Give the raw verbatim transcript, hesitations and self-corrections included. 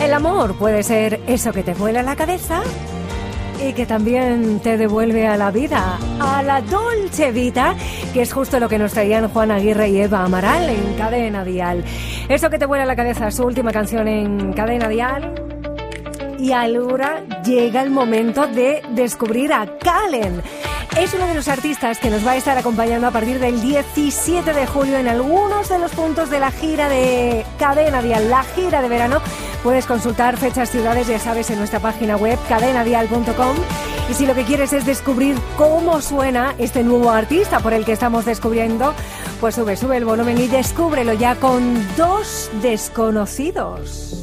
El amor puede ser eso que te vuela la cabeza y que también te devuelve a la vida, a la Dolce Vita, que es justo lo que nos traían Juan Aguirre y Eva Amaral en Cadena Dial. Eso que te vuela la cabeza, su última canción en Cadena Dial. Y ahora llega el momento de descubrir a Calen. Es uno de los artistas que nos va a estar acompañando a partir del diecisiete de julio en algunos de los puntos de la gira de Cadena Dial, la gira de verano. Puedes consultar fechas, ciudades, ya sabes, en nuestra página web cadena dial punto com. Y si lo que quieres es descubrir cómo suena este nuevo artista por el que estamos descubriendo, pues sube, sube el volumen y descúbrelo ya con Dos Desconocidos.